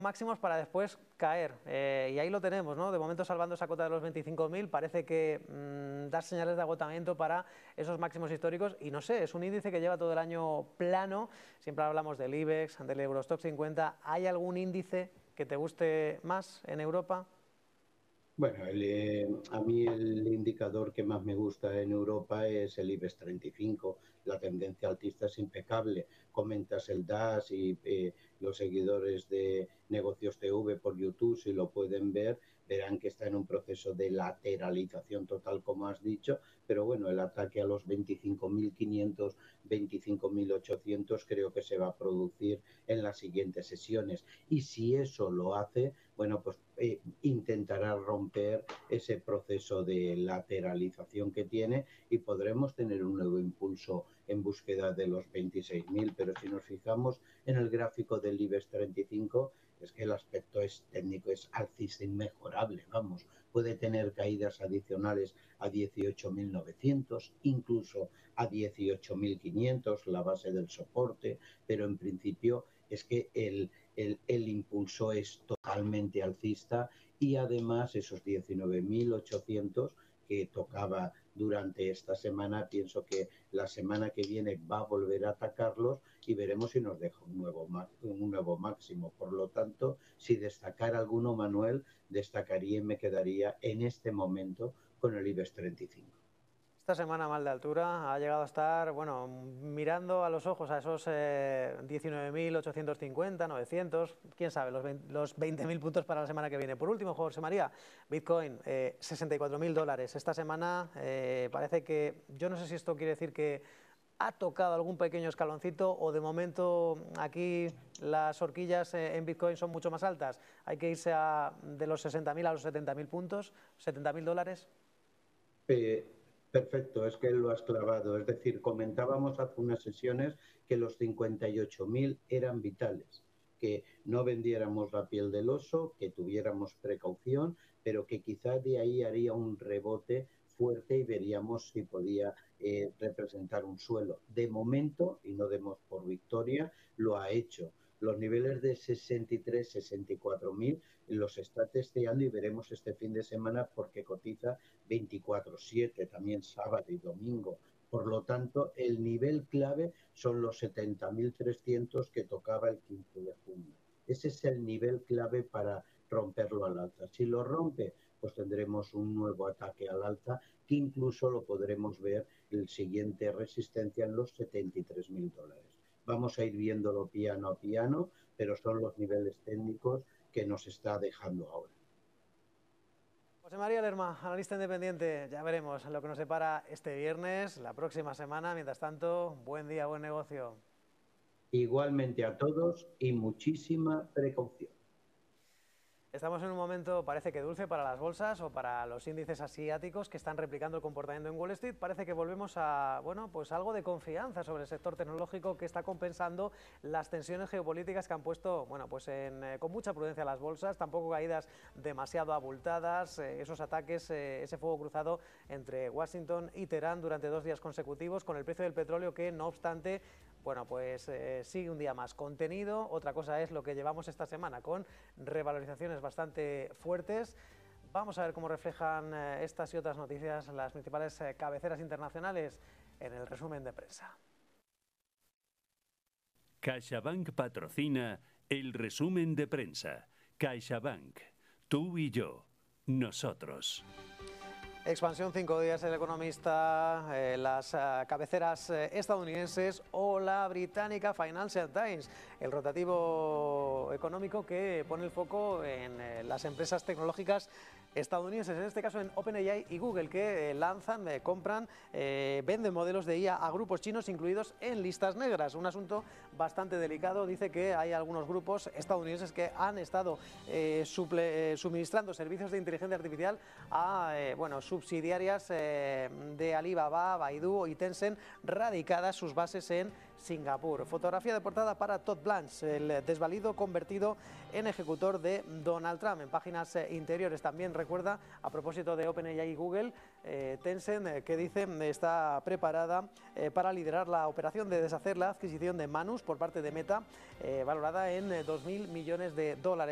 máximos para después caer, y ahí lo tenemos, ¿no? De momento salvando esa cota de los 25.000, parece que da señales de agotamiento para esos máximos históricos, y no sé, es un índice que lleva todo el año plano. Siempre hablamos del IBEX, del Eurostoxx 50, ¿hay algún índice que te guste más en Europa? Bueno, a mí el indicador que más me gusta en Europa es el IBEX 35. La tendencia alcista es impecable. Comentas el DAX y los seguidores de Negocios TV por YouTube, si lo pueden ver, verán que está en un proceso de lateralización total, como has dicho, pero bueno, el ataque a los 25.500, 25.800 creo que se va a producir en las siguientes sesiones. Y si eso lo hace, bueno, pues intentará romper ese proceso de lateralización que tiene y podremos tener un nuevo impulso en búsqueda de los 26.000, pero si nos fijamos en el gráfico del IBEX 35, es que el aspecto es técnico, es alcista inmejorable, vamos, puede tener caídas adicionales a 18.900, incluso a 18.500, la base del soporte, pero en principio es que el impulso es totalmente alcista y además esos 19.800 que tocaba durante esta semana, pienso que la semana que viene va a volver a atacarlos y veremos si nos deja un nuevo máximo. Por lo tanto, si destacar alguno, Manuel, destacaría y me quedaría en este momento con el IBEX 35. Esta semana mal de altura, ha llegado a estar, bueno, mirando a los ojos a esos 19.850, 900, quién sabe, los 20.000 puntos para la semana que viene. Por último, José María, Bitcoin, $64.000. Esta semana parece que, yo no sé si esto quiere decir que ha tocado algún pequeño escaloncito o de momento aquí las horquillas en Bitcoin son mucho más altas. Hay que irse de los 60.000 a los 70.000 puntos, $70.000. Perfecto, es que lo has clavado. Es decir, comentábamos hace unas sesiones que los 58.000 eran vitales, que no vendiéramos la piel del oso, que tuviéramos precaución, pero que quizá de ahí haría un rebote fuerte y veríamos si podía representar un suelo. De momento, y no demos por victoria, lo ha hecho. Los niveles de 63, 64.000 los está testeando y veremos este fin de semana porque cotiza 24/7, también sábado y domingo. Por lo tanto, el nivel clave son los 70.300 que tocaba el 15 de junio. Ese es el nivel clave para romperlo al alza. Si lo rompe, pues tendremos un nuevo ataque al alza que incluso lo podremos ver el siguiente resistencia en los $73.000. Vamos a ir viéndolo piano a piano, pero son los niveles técnicos que nos está dejando ahora. José María Lerma, analista independiente, ya veremos lo que nos separa este viernes, la próxima semana. Mientras tanto, buen día, buen negocio. Igualmente a todos y muchísima precaución. Estamos en un momento, parece que dulce para las bolsas o para los índices asiáticos que están replicando el comportamiento en Wall Street. Parece que volvemos a, bueno, pues algo de confianza sobre el sector tecnológico que está compensando las tensiones geopolíticas que han puesto, bueno, pues con mucha prudencia las bolsas, tampoco caídas demasiado abultadas, esos ataques, ese fuego cruzado entre Washington y Teherán durante 2 días consecutivos, con el precio del petróleo que, no obstante, bueno, pues sigue un día más contenido. Otra cosa es lo que llevamos esta semana, con revalorizaciones bastante fuertes. Vamos a ver cómo reflejan estas y otras noticias las principales cabeceras internacionales en el resumen de prensa. CaixaBank patrocina el resumen de prensa. CaixaBank, tú y yo, nosotros. Expansión 5 días, El Economista, las cabeceras estadounidenses o la británica Financial Times, el rotativo económico que pone el foco en las empresas tecnológicas estadounidenses, en este caso en OpenAI y Google, que lanzan, compran, venden modelos de IA a grupos chinos incluidos en listas negras. Un asunto bastante delicado. Dice que hay algunos grupos estadounidenses que han estado suministrando servicios de inteligencia artificial a subsidiarias de Alibaba, Baidu y Tencent, radicadas sus bases en Singapur. Fotografía de portada para Todd Blanche, el desvalido convertido en ejecutor de Donald Trump. En páginas interiores también recuerda, a propósito de OpenAI y Google, Tencent, que dice está preparada para liderar la operación de deshacer la adquisición de Manus por parte de Meta, valorada en $2.000 millones.